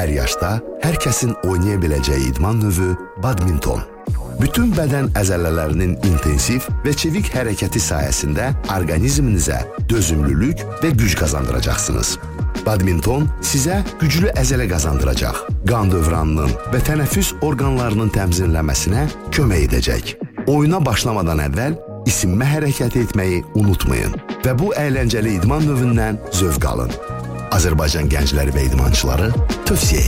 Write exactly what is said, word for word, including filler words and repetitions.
Hər yaşda, hər kəsin oynaya biləcəyi idman növü badminton. Bütün bədən əzələlərinin intensiv və çevik hərəkəti sayəsində orqanizminizə dözümlülük və güc qazandıracaqsınız. Badminton sizə güclü əzələ qazandıracaq, qan dövranının və tənəffüs orqanlarının təmizlənməsinə kömək edəcək. Oyuna başlamadan əvvəl isinmə hərəkəti etməyi unutmayın və bu əyləncəli idman növündən zövq alın. Azərbaycan gəncləri və idmançıları tövsiyə edir.